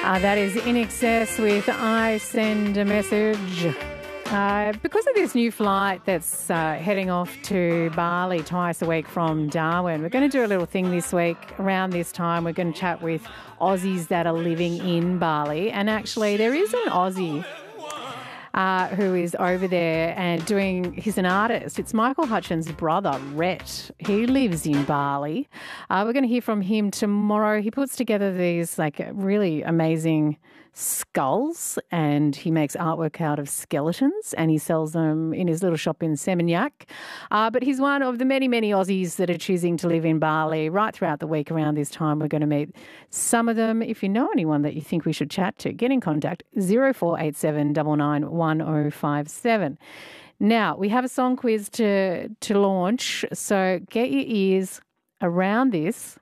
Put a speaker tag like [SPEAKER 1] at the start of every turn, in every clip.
[SPEAKER 1] That is In Excess with I Send a Message. Because of this new flight that's heading off to Bali twice a week from Darwin, we're going to do a little thing this week. Around this time, we're going to chat with Aussies that are living in Bali. And actually, there is an Aussie who is over there and he's an artist. It's Michael Hutchins' brother, Rhett. He lives in Bali. We're going to hear from him tomorrow. He puts together these really amazing skulls and he makes artwork out of skeletons and he sells them in his little shop in Seminyak. But he's one of the many, many Aussies that are choosing to live in Bali right throughout the week. Around this time, we're going to meet some of them. If you know anyone that you think we should chat to, get in contact 0487 99 1057. Now, we have a song quiz to launch, so get your ears around this.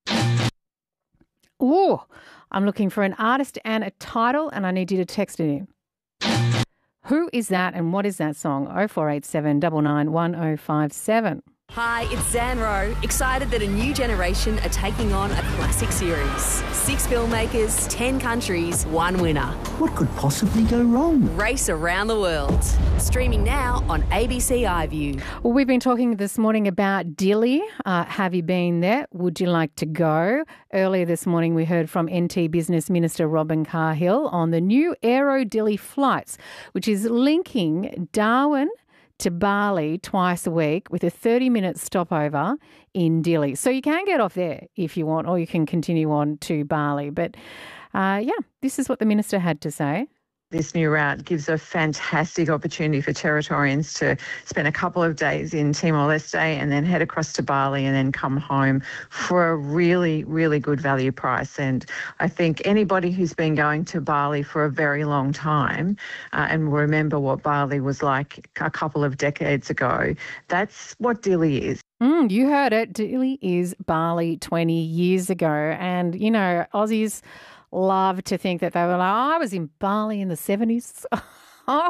[SPEAKER 1] Ooh, I'm looking for an artist and a title, and I need you to text it in. Who is that and what is that song? 0487 99 1057.
[SPEAKER 2] Hi, it's Zan Rowe, excited that a new generation are taking on a classic series. 6 filmmakers, 10 countries, 1 winner.
[SPEAKER 3] What could possibly go wrong?
[SPEAKER 2] Race around the world. Streaming now on ABC iView.
[SPEAKER 1] Well, we've been talking this morning about Dili. Have you been there? Would you like to go? Earlier this morning, we heard from NT Business Minister Robin Carhill on the new Aero Dili flights, which is linking Darwin to Bali twice a week with a 30-minute stopover in Dili. So you can get off there if you want, or you can continue on to Bali. But this is what the minister had to say.
[SPEAKER 4] This new route gives a fantastic opportunity for Territorians to spend a couple of days in Timor-Leste and then head across to Bali and then come home for a really, really good value price. And I think anybody who's been going to Bali for a very long time and remember what Bali was like a couple of decades ago, that's what Dili is.
[SPEAKER 1] You heard it. Dili is Bali 20 years ago. And, Aussies love to think that they were like, I was in Bali in the 70s.